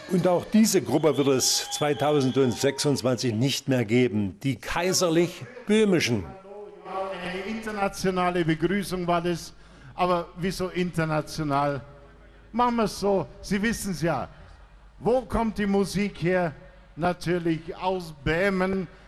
Und auch diese Gruppe wird es 2026 nicht mehr geben. Die Kaiserlich-Böhmischen. Eine internationale Begrüßung war das, aber wieso international? Machen wir es so, Sie wissen es ja. Wo kommt die Musik her? Natürlich aus Böhmen.